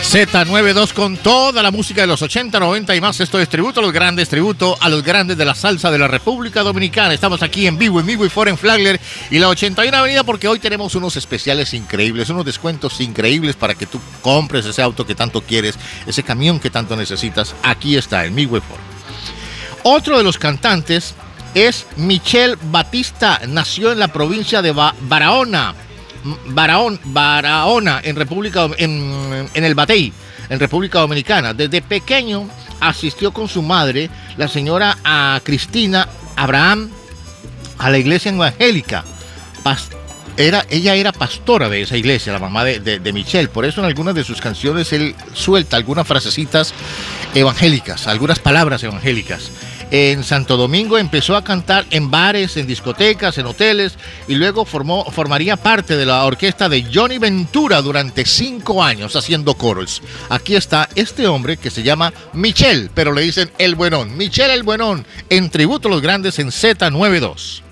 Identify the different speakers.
Speaker 1: Z92 con toda la música de los 80, 90 y más. Esto es tributo a los grandes de la salsa de la República Dominicana. Estamos aquí en vivo y fuera en Flagler y la 81 Avenida porque hoy tenemos unos especiales increíbles, unos descuentos increíbles para que tú compres ese auto que tanto quieres, ese camión que tanto necesitas. Aquí está, en Midway Ford. Otro de los cantantes es Michel Batista. Nació en la provincia de Barahona, en el Batey, en República Dominicana. Desde pequeño asistió con su madre, la señora Cristina Abraham, a la iglesia evangélica. Ella era pastora de esa iglesia, la mamá de Michel. Por eso en algunas de sus canciones él suelta algunas frasecitas evangélicas, algunas palabras evangélicas. En Santo Domingo empezó a cantar en bares, en discotecas, en hoteles y luego formaría parte de la orquesta de Johnny Ventura durante 5 años haciendo coros. Aquí está este hombre que se llama Michel, pero le dicen El Buenón. Michel El Buenón, en tributo a los grandes en Z92.